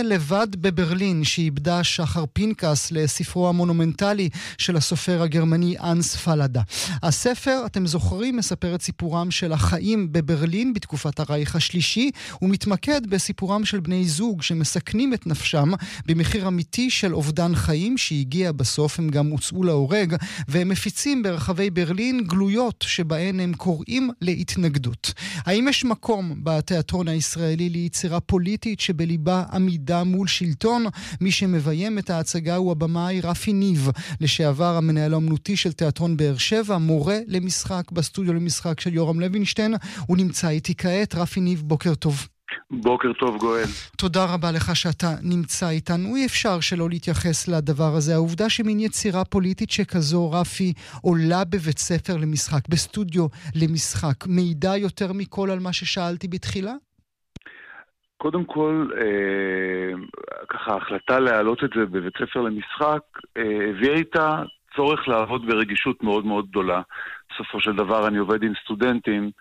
לבד בברלין, שאיבדה שחר פינקס לספרו המונומנטלי של הסופר הגרמני אנס פלדה. הספר, אתם זוכרים, מספר את סיפורם של החיים בברלין בתקופת הרייך השלישי, ומתמקד בסיפורם של בני זוג שמסכנים את נפשם במחיר אמיתי של אובדן חיים שהגיע בסוף. הם גם הוצאו להורג, והם מפיצים ברחבי ברלין גלויות שבהן הם קוראים להתנגדות. האם יש מקום בתיאטרון הישראלי ליצירה פוליטית שבליבה עמידה מול שלטון? מי שמביים את ההצגה הוא הבמאי רפי ניב, לשעבר המנהל האמנותי של תיאטרון באר שבע, מורה למשחק בסטודיו למשחק של יורם לוינשטיין. הוא נמצא איתי כעת. רפי ניב, בוקר טוב. בוקר טוב גואל. תודה רבה לך שאתה נמצא איתנו. אי אפשר שלא להתייחס לדבר הזה. העובדה שמין יצירה פוליטית שכזו, רפי, עולה בבית ספר למשחק, בסטודיו למשחק, מידע יותר מכל על מה ששאלתי בתחילה? קודם כל, ככה ההחלטה להעלות את זה בבית ספר למשחק הביאה איתה צורך לעבוד ברגישות מאוד מאוד גדולה. בסופו של דבר אני עובד עם סטודנטים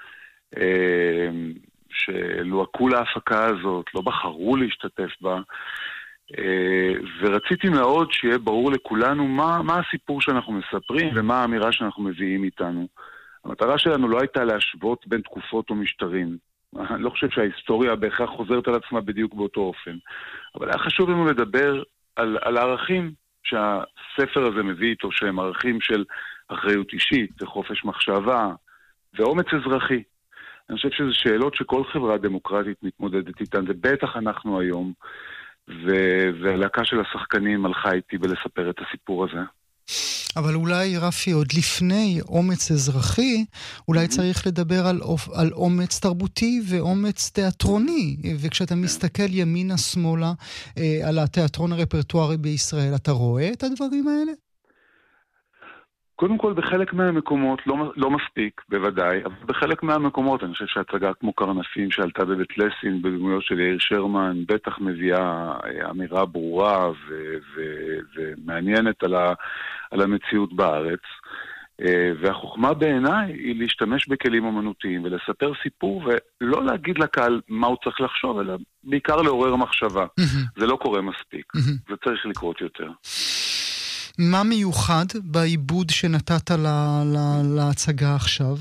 שלועקו להפקה הזאת, לא בחרו להשתתף בה, ורציתי מאוד שיהיה ברור לכולנו מה הסיפור שאנחנו מספרים ומה האמירה שאנחנו מביאים איתנו. המטרה שלנו לא הייתה להשוות בין תקופות או משטרים. אני לא חושב שההיסטוריה בהכרח חוזרת על עצמה בדיוק באותו אופן. אבל היה חשוב לנו לדבר על הערכים שהספר הזה מביא איתו, שהם ערכים של אחריות אישית וחופש מחשבה ואומץ אזרחי. אני חושב שזה שאלות שכל חברה דמוקרטית מתמודדת איתן, ובטח אנחנו היום, והלהקה של השחקנים הלכה איתי בלספר את הסיפור הזה. אבל אולי, רפי, עוד לפני אומץ אזרחי, אולי צריך לדבר על אומץ תרבותי ואומץ תיאטרוני. וכשאתה מסתכל ימינה-שמאלה על התיאטרון הרפרטוארי בישראל, אתה רואה את הדברים האלה? קודם כל, בחלק מהמקומות, לא מספיק, בוודאי, אבל בחלק מהמקומות, אני חושב שהצגה כמו קרנפים שעלתה בבית לסין, בדמויות של יאיר שרמן, בטח מביאה אמירה ברורה ומעניינת על המציאות בארץ. והחוכמה בעיניי היא להשתמש בכלים אומנותיים ולספר סיפור, ולא להגיד לקהל מה הוא צריך לחשוב, אלא בעיקר לעורר מחשבה. זה לא קורה מספיק, זה צריך לקרות יותר. מה מיוחד בעיבוד שנתת להצגה עכשיו?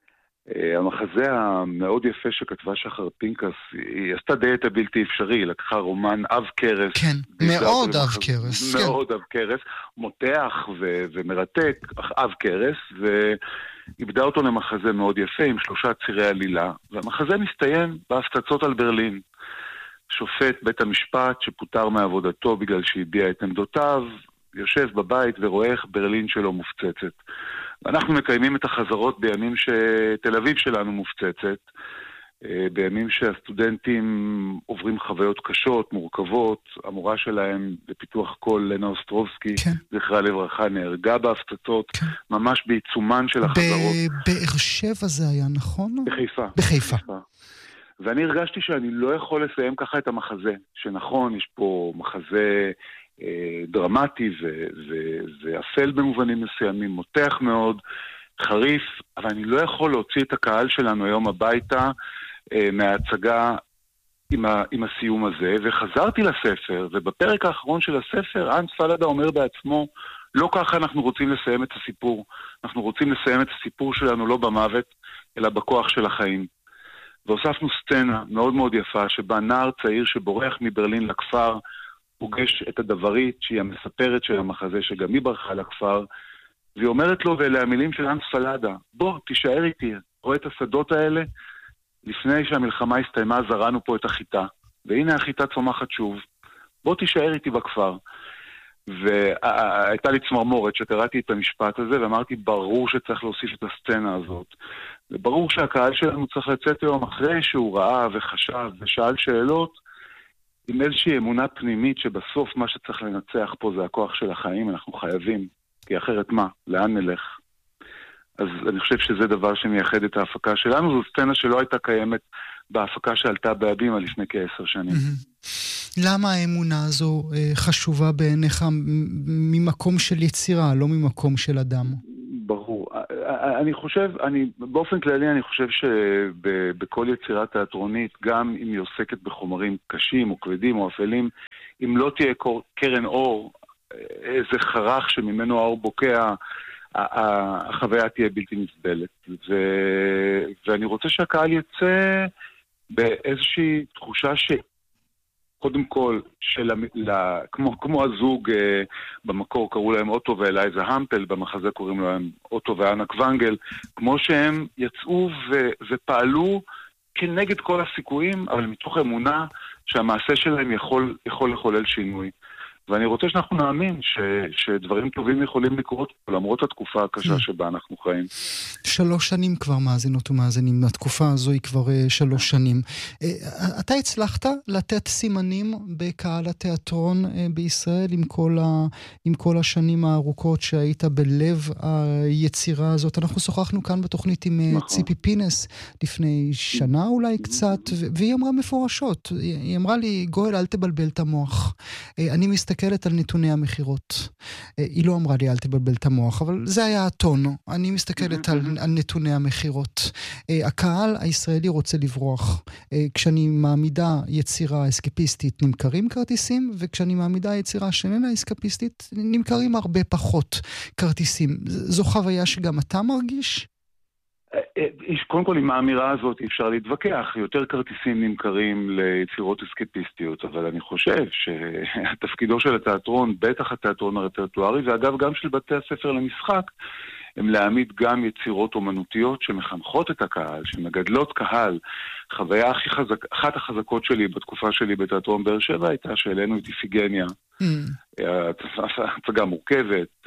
המחזה המאוד יפה שכתבה שחר פינקס, היא עשתה די את הבלתי אפשרי, היא לקחה רומן אב קרס. כן, מאוד אב קרס. מאוד אב קרס, מותח ומרתק, אב קרס, ואיבדה אותו למחזה מאוד יפה עם 3 צירי עלילה, והמחזה מסתיים בהפצצות על ברלין. שופט בית המשפט שפוטר מעבודתו בגלל שהביע את עמדותיו, יושב בבית ורואה איך ברלין שלו מופצצת. ואנחנו מקיימים את החזרות בימים שתל אביב שלנו מופצצת, בימים שהסטודנטים עוברים חוויות קשות, מורכבות. המורה שלהם בפיתוח קול, לנה אוסטרובסקי, זכרה לברכה, נהרגה בהפצצות, ממש בעיצומן של החזרות. באר שבע זה היה, נכון? בחיפה. ואני הרגשתי שאני לא יכול לסיים ככה את המחזה, שנכון, יש פה מחזה דרמטי ואפל במובנים מסוימים, מותח מאוד, חריף, אבל אני לא יכול להוציא את הקהל שלנו היום הביתה מההצגה עם הסיום הזה, וחזרתי לספר, ובפרק האחרון של הספר, אנס פלדה אומר בעצמו, לא ככה אנחנו רוצים לסיים את הסיפור, אנחנו רוצים לסיים את הסיפור שלנו לא במוות, אלא בכוח של החיים. והוספנו סצנה מאוד מאוד יפה, שבה נער צעיר שבורח מברלין לכפר, פוגש את הדברית שהיא המספרת של המחזה שגם היא ברחה לכפר, והיא אומרת לו, ואלה המילים של אנס פלדה, בוא, תישאר איתי, רואה את השדות האלה? לפני שהמלחמה הסתיימה זרענו פה את החיטה, והנה החיטה צומחת שוב, בוא תישאר איתי בכפר. והייתה לי צמרמורת שקראתי את המשפט הזה, ואמרתי, ברור שצריך להוסיף את הסצנה הזאת. וברור שהקהל שלנו צריך לצאת היום אחרי שהוא ראה וחשב ושאל שאלות, עם איזושהי אמונה פנימית שבסוף מה שצריך לנצח פה זה הכוח של החיים, אנחנו חייבים, כי אחרת מה? לאן נלך? אז אני חושב שזה דבר שמייחד את ההפקה שלנו, זו סצנה שלא הייתה קיימת בהפקה שעלתה בהבימה לפני כ10 שנים. למה האמונה הזו חשובה בעיניך ממקום של יצירה, לא ממקום של אדם? ברור. אני חושב, באופן כללי אני חושב שבכל יצירה תיאטרונית, גם אם היא עוסקת בחומרים קשים או כבדים או אפלים, אם לא תהיה קרן אור, איזה חרך שממנו האור בוקע, החוויה תהיה בלתי נסבלת. ואני רוצה שהקהל יצא באיזושהי תחושה קודם כל, כמו הזוג במקור קראו להם אוטו ואלייזה המפל, במחזה קוראים להם אוטו ואנה קוונגל, כמו שהם יצאו ופעלו כנגד כל הסיכויים, אבל מתוך אמונה שהמעשה שלהם יכול לחולל שינוי. ואני רוצה שאנחנו נאמין שדברים טובים יכולים לקרות למרות התקופה הקשה שבה אנחנו חיים. 3 שנים כבר מאזינות ומאזינים, התקופה הזו היא כבר 3 שנים. אתה הצלחת לתת סימנים בקהל התיאטרון בישראל עם כל השנים הארוכות שהיית בלב היצירה הזאת? אנחנו שוחחנו כאן בתוכנית עם ציפי פינס לפני שנה אולי קצת, והיא אמרה מפורשות, היא אמרה לי, גואל, אל תבלבל את המוח. אני מסתכלת על נתוני המחירות. היא לא אמרה לי אל תבלבל את המוח, אבל זה היה הטון. אני מסתכלת על נתוני המחירות. הקהל הישראלי רוצה לברוח. כשאני מעמידה יצירה אסקפיסטית נמכרים כרטיסים, וכשאני מעמידה יצירה שאיננה אסקפיסטית נמכרים הרבה פחות כרטיסים. זו חוויה שגם אתה מרגיש? קודם כל עם האמירה הזאת אפשר להתווכח, יותר כרטיסים נמכרים ליצירות אסקפיסטיות, אבל אני חושב שהתפקידו של התיאטרון, בטח התיאטרון הרפרטוארי, ואגב גם של בתי הספר למשחק, הם להעמיד גם יצירות אומנותיות שמחנכות את הקהל, שמגדלות קהל. חוויה אחת החזקות שלי בתקופה שלי בתיאטרון באר שבע הייתה שאלינו את איפיגניה. הצגה מורכבת,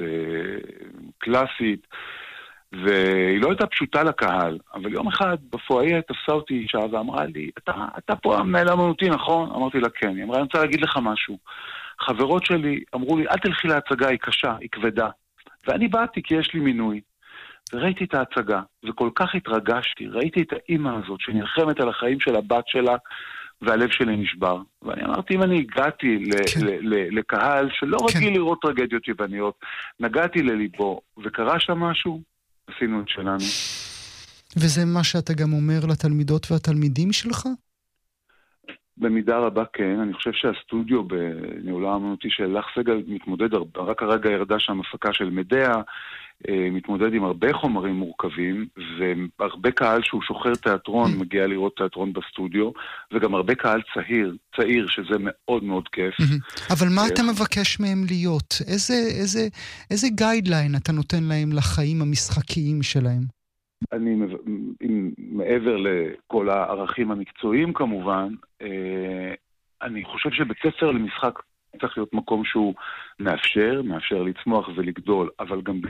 קלאסית, והיא לא הייתה פשוטה לקהל, אבל יום אחד בפואיה תפסה אותי אישה ואמרה לי, אתה פה המנהל האמנותי, נכון? אמרתי לה כן. היא אמרה, אני רוצה להגיד לך משהו. חברות שלי אמרו לי, אל תלכי להצגה, היא קשה, היא כבדה. ואני באתי כי יש לי מינוי. וראיתי את ההצגה, וכל כך התרגשתי, ראיתי את האמא הזאת שנלחמת על החיים של הבת שלה, והלב שלי נשבר. ואני אמרתי, אם אני הגעתי לקהל שלא רגיל לראות טרגדיות יווניות, נגעתי לליבו, וקרה שם משהו, עשינו את שלנו. וזה מה שאתה גם אומר לתלמידות והתלמידים שלך? במידה רבה כן. אני חושב שהסטודיו בניהולה האמנותי של לח סגל מתמודד, רק הרגע ירדה שם הפקה של מדע, מתמודד עם הרבה חומרים מורכבים, והרבה קהל שהוא שוחר תיאטרון מגיע לראות תיאטרון בסטודיו, וגם הרבה קהל צעיר, שזה מאוד מאוד כיף. אבל מה אתה מבקש מהם להיות? איזה גיידליין אתה נותן להם לחיים המשחקיים שלהם? אני, מעבר לכל הערכים המקצועיים כמובן, אני חושב שבית ספר למשחק צריך להיות מקום שהוא מאפשר לצמוח ולגדול, אבל גם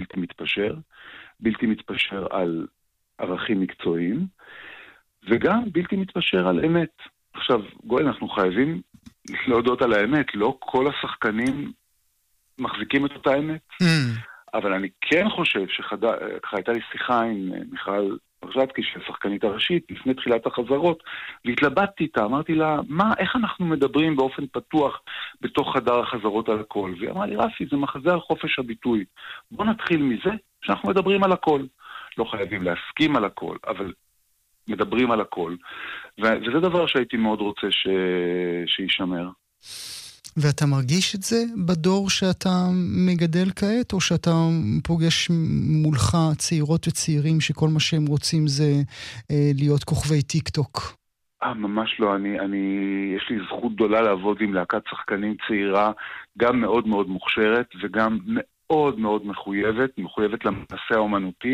בלתי מתפשר על ערכים מקצועיים, וגם בלתי מתפשר על אמת. עכשיו, גואל, אנחנו חייבים להודות על האמת, לא כל השחקנים מחזיקים את אותה אמת. אבל אני כן חושב הייתה לי שיחה עם מיכל מרז'טקי, שהשחקנית הראשית, לפני תחילת החזרות, והתלבטתי איתה, אמרתי לה, איך אנחנו מדברים באופן פתוח בתוך חדר החזרות על הכל? והיא אמרה לי, רפי, זה מחזה על חופש הביטוי. בוא נתחיל מזה שאנחנו מדברים על הכל. לא חייבים להסכים על הכל, אבל מדברים על הכל. וזה דבר שהייתי מאוד רוצה שישמר. ואתה מרגיש את זה בדור שאתה מגדל כעת, או שאתה פוגש מולך צעירות וצעירים שכל מה שהם רוצים זה להיות כוכבי טיק טוק? ממש לא. יש לי זכות גדולה לעבוד עם להקת שחקנים צעירה, גם מאוד מאוד מוכשרת וגם מאוד מאוד מחויבת למעשה האומנותי.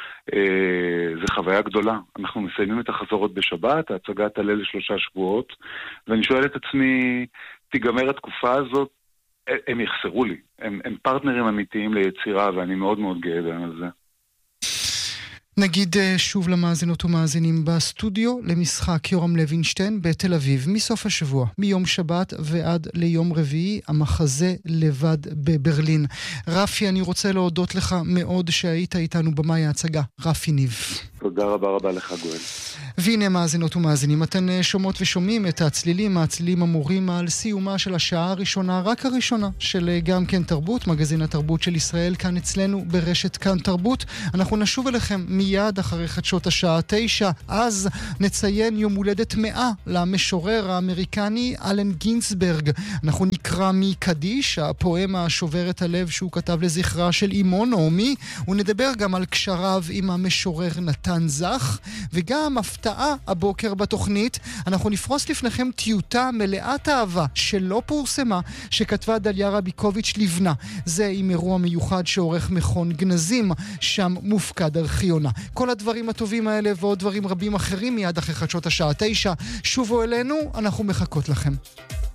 זה חוויה גדולה. אנחנו מסיימים את החזרות בשבת, ההצגה תעלה ל3 שבועות, ואני שואל את עצמי, תיגמר התקופה הזאת, הם יחסרו לי. הם פרטנרים אמיתיים ליצירה, ואני מאוד מאוד גאה בהם על זה. נגיד שוב למאזינות ומאזינים בסטודיו למשחק יורם לוינשטיין בתל אביב, מסוף השבוע, מיום שבת ועד ליום רביעי, המחזה לבד בברלין. רפי, אני רוצה להודות לך מאוד שהיית איתנו במאי ההצגה. רפי ניב. תודה רבה לך, גואל. והנה מאזינות ומאזינים, אתן שומעות ושומעים את הצלילים המורים על סיומה של השעה הראשונה, רק הראשונה, של גם כן תרבות, מגזין התרבות של ישראל, כאן אצלנו ברשת כאן תרבות. אנחנו נשוב אליכם מיד אחרי חדשות השעה 9. אז נציין יום הולדת 100 למשורר האמריקני אלן גינסברג. אנחנו נקרא מקדיש, הפואמה שוברת הלב שהוא כתב לזכרה של אמו נעמי, ונדבר גם על קשריו עם המשורר נתן זך, וגם הפתעה הבוקר בתוכנית, אנחנו נפרוס לפניכם טיוטה מלאת אהבה שלא פורסמה, שכתבה דליה רביקוביץ' לבנה. זה עם אירוע מיוחד שעורך מכון גנזים, שם מופקד ארכיונה. כל הדברים הטובים האלה ועוד דברים רבים אחרים מיד אחרי חדשות השעה 9. שובו אלינו, אנחנו מחכות לכם.